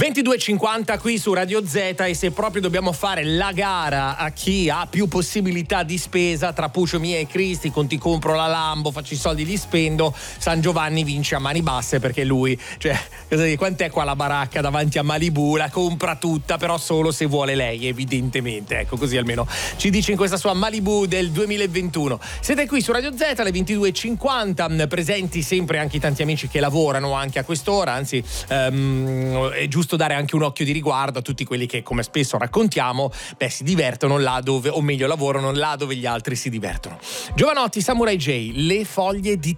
22:50 qui su Radio Z, e se proprio dobbiamo fare la gara a chi ha più possibilità di spesa tra Puccio, Mia e Cristi, con ti compro la Lambo, faccio i soldi, li spendo, San Giovanni vince a mani basse, perché lui, cioè, quant'è qua la baracca davanti a Malibu, la compra tutta, però solo se vuole lei, evidentemente, ecco, così almeno ci dice in questa sua Malibu del 2021. Siete qui su Radio Z alle 22:50, presenti sempre anche i tanti amici che lavorano anche a quest'ora, anzi è giusto dare anche un occhio di riguardo a tutti quelli che, come spesso raccontiamo, si divertono là dove, o meglio lavorano là dove gli altri si divertono. Giovanotti, Samurai J, Le foglie di